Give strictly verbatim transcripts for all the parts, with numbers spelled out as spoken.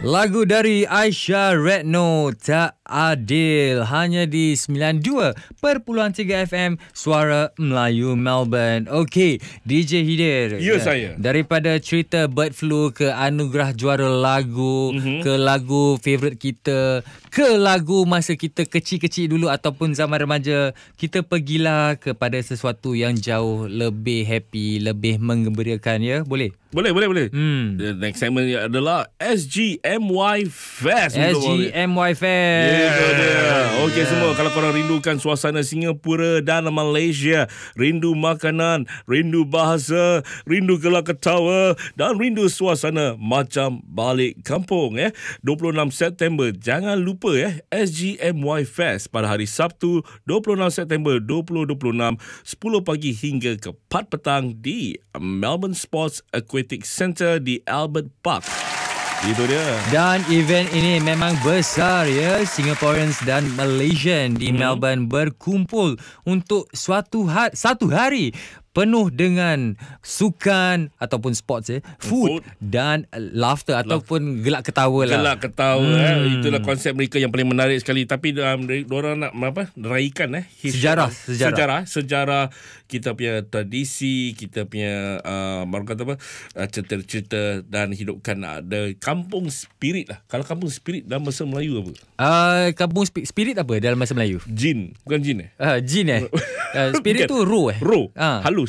Lagu dari Aisyah Retno, Tak Adil, hanya di sembilan puluh dua perpuluhan tiga F M Suara Melayu Melbourne. Okey, D J Hidir. Ya, saya. Daripada cerita bird flu ke anugerah juara lagu, mm-hmm. ke lagu favourite kita, ke lagu masa kita kecil-kecil dulu ataupun zaman remaja, kita pergilah kepada sesuatu yang jauh lebih happy, lebih menggembirakan, ya? Boleh? Boleh, boleh, boleh. Hmm. The next segment adalah S G M Y Fest. S G M Y Fest. Ya, yeah, yeah. Okey, yeah. Semua, kalau korang rindukan suasana Singapura dan Malaysia, rindu makanan, rindu bahasa, rindu gelak ketawa dan rindu suasana macam balik kampung, eh. dua puluh enam September, jangan lupa, eh, S G M Y Fest pada hari Sabtu dua puluh enam September dua ribu dua puluh enam, sepuluh pagi hingga ke empat petang di Melbourne Sports Aquatic Centre di Albert Park. Itu dia. Dan event ini memang besar, ya. Singaporeans dan Malaysian di hmm. Melbourne berkumpul untuk suatu ha- satu hari penuh dengan sukan ataupun sports, eh, food, food. dan laughter Laugh. ataupun gelak ketawa lah. Gelak ketawa, hmm. eh. Itulah konsep mereka yang paling menarik sekali. Tapi um, diorang nak apa? Raikan, eh. Sejarah, sejarah. Sejarah. Sejarah kita punya tradisi, kita punya uh, baru kata apa? Uh, cerita-cerita dan hidupkan ada kampung spirit lah. Kalau kampung spirit dalam bahasa Melayu apa? Uh, kampung sp- spirit apa dalam bahasa Melayu? Jin. Bukan jin, eh? Uh, jin, eh? uh, spirit tu roh, eh? Roh. Uh. Halus.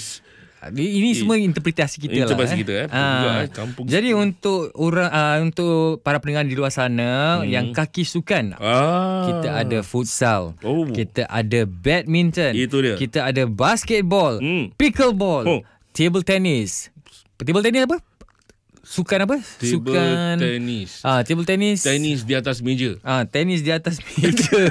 Ini semua interpretasi kita interpretasi lah. kita, eh. Ha. Juga, eh. Kampung Jadi spirit. untuk orang uh, untuk para pendengar di luar sana hmm. yang kaki sukan, ah. kita ada futsal, oh. kita ada badminton, itu dia. kita ada basketball, hmm. pickleball, oh. table tennis. Table tennis apa? Sukan apa? Table Sukan tenis. Ah, table tennis. Tenis di atas meja. Ah, tenis di atas meja.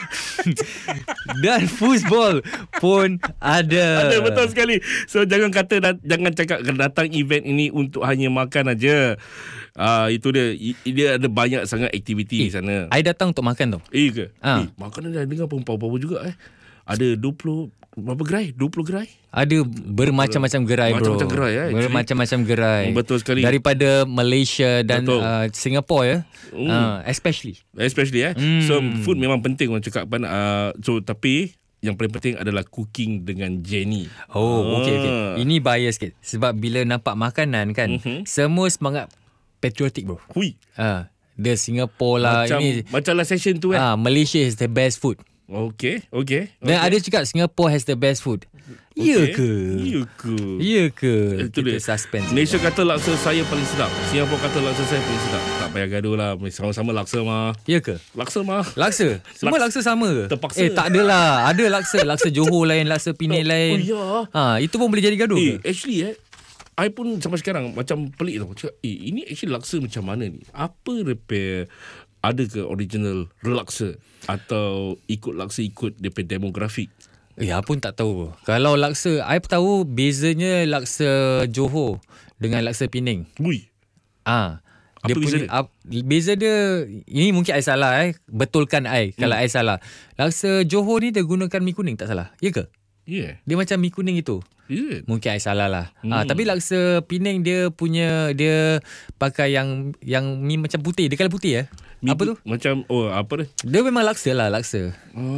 Dan football pun ada. Ada, betul sekali. So jangan kata dat- jangan cakap datang event ini untuk hanya makan aja. Ah, itu dia. I- dia ada banyak sangat aktiviti eh, di sana. I datang untuk makan tau. Eh ke? Ah. Eh, makanan dah dengar pun power-power juga, eh. Ada dua puluh berapa gerai? dua puluh gerai? Ada bermacam-macam gerai, bro. Macam-macam gerai, eh. Bermacam-macam gerai. Betul sekali. Daripada Malaysia dan uh, Singapore, ya. Mm. Uh, especially. Especially, eh. Mm. So food memang penting orang cakap. Uh, so tapi yang paling penting adalah cooking dengan Jenny. Oh, ah. okey okey. Ini bias sikit. Sebab bila nampak makanan kan, mm-hmm. semua semangat patriotic, bro. Hui. Ah, uh, the Singapore lah, macam, ini macam lah session tu, eh. Ah, uh, Malaysia is the best food. Okey, okey. Dan okay. ada cakap Singapore has the best food. Okay. Ya ke? Ya ke? Ya ke? Itu Kita dia. suspense. Malaysia kata laksa saya paling sedap. Singapura kata laksa saya paling sedap. Tak payah gaduh lah. Sama-sama laksa mah. Ya ke? Laksa mah. Laksa? Semua laksa, laksa sama ke? Terpaksa. Eh, tak adalah. Ada laksa. Laksa Johor lain, laksa Penang lain. Oh, ya. Ha, itu pun boleh jadi gaduh Eh, ke? actually, eh. I pun sampai sekarang macam pelik tau. Cakap, eh, ini actually laksa macam mana ni? Apa repair? Ada ke original laksa? Atau ikut laksa ikut dia punya demografik? Eh, I pun tak tahu. Kalau laksa, I tahu bezanya laksa Johor dengan laksa Penang. Ui. Ah, Apa dia beza punya, dia? Ap, beza dia, ini mungkin I salah, eh. Betulkan I hmm. kalau I salah. Laksa Johor ni dia gunakan mi kuning, tak salah. Ya ke? Ya. Yeah. Dia macam mi kuning itu. Yeah. Mungkin I salah lah. Hmm. Ah, tapi laksa Penang dia punya, dia pakai yang yang mi macam putih. Dia kalau putih, eh. Mi Apa tu? Macam, oh apa dia? Dia memang laksa lah, laksa.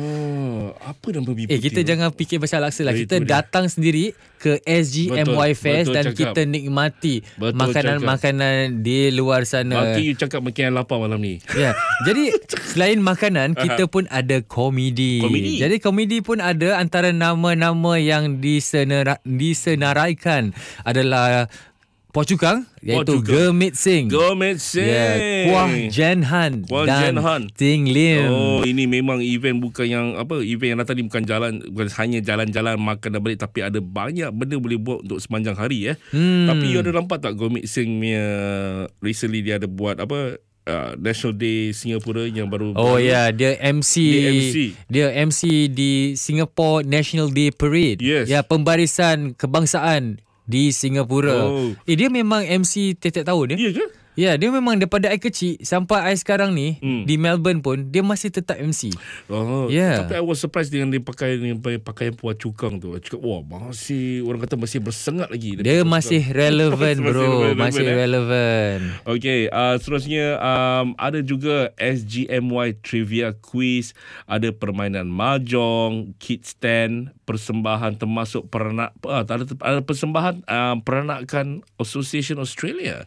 Oh, apa nama mi Eh, putih? kita jangan fikir pasal laksa lah. Oh, Kita itu dia. datang sendiri ke S G M Y Fest betul dan cakap. kita nikmati Betul makanan-makanan di luar sana. Maki you cakap makin lapar malam ni. Ya. Jadi selain makanan, kita pun ada komedi. Komedi. Jadi komedi pun ada. Antara nama-nama yang disenara, disenaraikan adalah Poh Chukang, iaitu Gurmit Singh. Gurmit Singh. Yeah. Kuah Jen Han Kuah dan Jen Han. Ting Lim. Oh, ini memang event bukan yang apa, event yang datang ni bukan jalan, bukan hanya jalan-jalan makan dan balik, tapi ada banyak benda boleh buat untuk sepanjang hari, eh. Hmm. Tapi you ada nampak tak Gurmit Singh punya recently dia ada buat apa? Uh, National Day Singapura yang baru. Oh baru. ya, yeah, dia M C. Dia M C. Dia M C di Singapore National Day Parade. Yes. Ya, pembarisan kebangsaan di Singapura. Oh. Eh, dia memang M C tiap-tiap tahun, ya? Ya ke? Ya, dia memang daripada I kecil sampai I sekarang ni Hmm. di Melbourne pun dia masih tetap M C. Oh, Yeah. Tapi I was surprised dengan dia pakai dengan pakaian puan cukang tu. I cakap, wah, masih orang kata masih bersengat lagi. Dia masih relevan Masih bro, relevan, masih eh? relevan. Okay, uh, seterusnya um, ada juga S G M Y Trivia Quiz, ada permainan mahjong, kid stand, persembahan termasuk peranak, uh, ada, ada persembahan uh, peranakan Association Australia.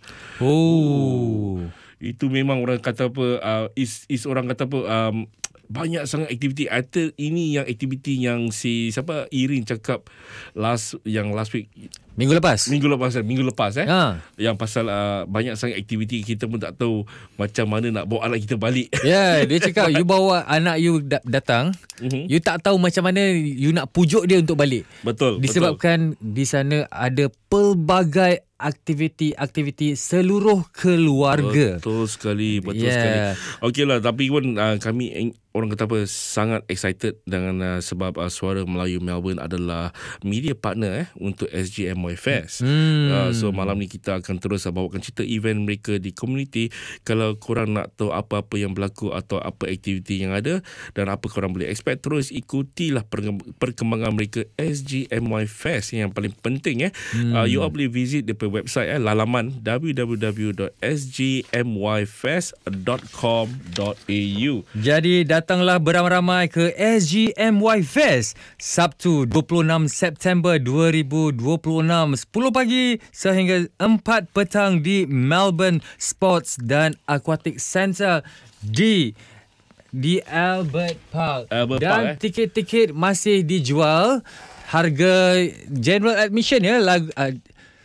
Oh. Itu memang orang kata apa, uh, is, is orang kata apa, um, banyak sangat aktiviti. Ada ini yang aktiviti yang si siapa Irin cakap last yang last week Minggu lepas. minggu lepas minggu lepas eh Ha. yang pasal uh, banyak sangat aktiviti, kita pun tak tahu macam mana nak bawa anak kita balik. Ya, yeah, dia cakap you bawa anak you da- datang, Mhm. you tak tahu macam mana you nak pujuk dia untuk balik. Betul. Disebabkan betul. Di sana ada pelbagai aktiviti-aktiviti seluruh keluarga. Betul sekali, betul Yeah. sekali. Okeylah, tapi pun uh, kami orang kata apa sangat excited dengan uh, sebab uh, Suara Melayu Melbourne adalah media partner eh untuk S G M Y Fest. Hmm. Uh, so malam ni kita akan terus uh, bawakan cerita event mereka di komuniti. Kalau korang nak tahu apa-apa yang berlaku atau apa aktiviti yang ada dan apa korang boleh expect, terus ikutilah perkembangan mereka S G M Y Fest yang paling penting eh. Hmm. Uh, you all boleh visit the website eh, lalaman w w w dot s g m y fest dot com dot a u. Jadi datanglah beramai-ramai ke S G M Y Fest Sabtu dua puluh enam September dua ribu dua puluh enam sepuluh pagi sehingga empat petang di Melbourne Sports dan Aquatic Centre di di Albert Park. Albert dan Park, eh? tiket-tiket masih dijual. Harga general admission ya lagu, uh,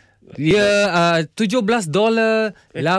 dia uh, tujuh belas dolar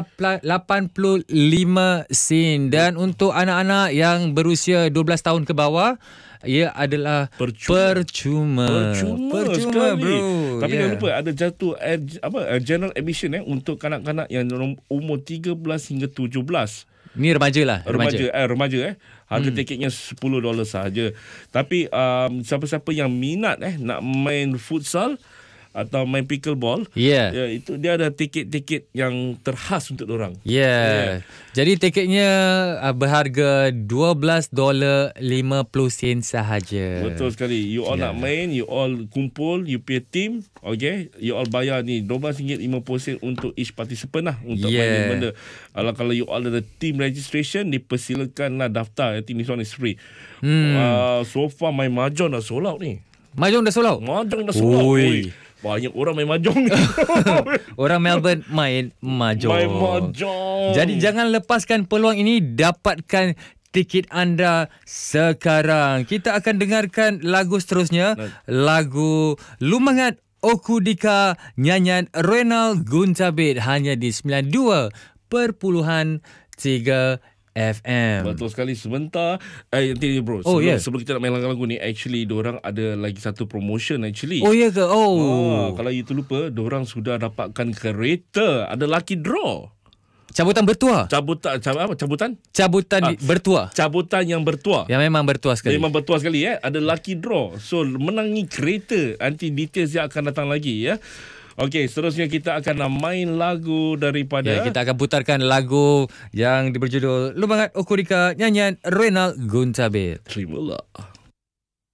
lapan puluh lima sen, dan untuk anak-anak yang berusia dua belas tahun ke bawah ia adalah Percuma. percuma. Percuma, Percuma sekali. bro. Tapi yeah. jangan lupa ada jatuh ad, apa uh, general admission eh untuk kanak-kanak yang umur tiga belas hingga tujuh belas. Ni remaja lah, Remaja, remaja. eh, remaja eh. Harga Hmm. tiketnya sepuluh dolar sahaja. Tapi um, siapa-siapa yang minat eh nak main futsal atau main pickleball, Yeah. ya, itu dia ada tiket-tiket yang terkhas untuk orang. Ya. Yeah. Yeah. Jadi tiketnya uh, berharga dua belas dolar lima puluh sen sahaja. Betul sekali. You all Yeah. nak main, you all kumpul, you play team, okay? You all bayar ni dua belas ringgit lima puluh sen untuk each participant lah untuk Yeah. main ni benda. Kalau kalau you all ada team registration, dipersilakanlah daftar. I think this one is free. Hmm. Uh, so far main mahjong dah sold out ni. Mahjong dah sold out? Mahjong dah sold out. Oi. Oi. Banyak orang main mahjong ni. Orang Melbourne main mahjong. Main mahjong. Jadi jangan lepaskan peluang ini, dapatkan tiket anda sekarang. Kita akan dengarkan lagu seterusnya, lagu Lumangat Okudika nyanyian Renal Guntabit hanya di sembilan puluh dua perpuluhan tiga F M. Betul sekali. Sebentar eh, nanti bro, Oh, sebelum, yeah. sebelum kita nak main lagu ni, actually diorang ada lagi satu promotion actually. Oh ya ke? Oh. Oh, kalau you terlupa, diorang sudah dapatkan kereta. Ada lucky draw. Cabutan bertuah. Cabutan, cab, apa? Cabutan? Cabutan Ah. di- bertuah. Cabutan yang bertuah. Yang memang bertuah sekali. Memang bertuah sekali eh. Ada lucky draw. So, menangi kereta. Nanti details dia akan datang lagi ya. Okey, seterusnya kita akan main lagu daripada... Ya, kita akan putarkan lagu yang berjudul Lumangat Okudika nyanyian Renal Guntabit. Terimalah.